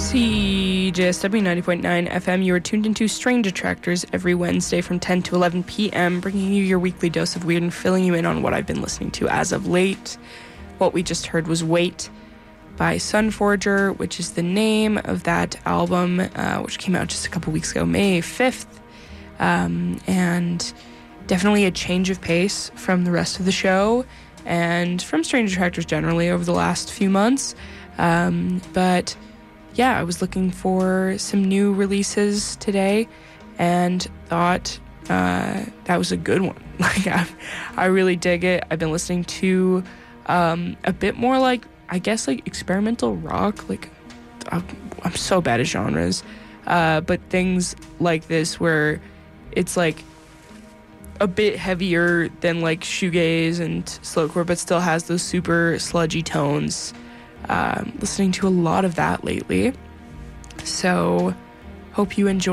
CJSW 90.9 FM. You are tuned into Strange Attractors every Wednesday from 10 to 11 p.m., bringing you your weekly dose of weird and filling you in on what I've been listening to as of late. What we just heard was Wait by Sunforger, which is the name of that album, which came out just a couple weeks ago, May 5th. And definitely a change of pace from the rest of the show and from Strange Attractors generally over the last few months. But yeah, I was looking for some new releases today and thought that was a good one. Like, I really dig it. I've been listening to a bit more like, I guess, like experimental rock. Like, I'm so bad at genres, but things like this where it's like a bit heavier than like shoegaze and slowcore, but still has those super sludgy tones. Listening to a lot of that lately. So hope you enjoy.